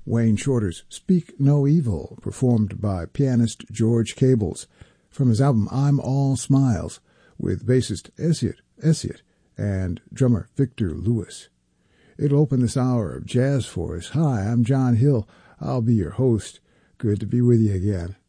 Wayne Shorter's Speak No Evil, performed by pianist George Cables, from his album I'm All Smiles, with bassist Essiet and drummer Victor Lewis. It'll open this hour of jazz for us. Hi, I'm John Hill. I'll be your host. Good to be with you again.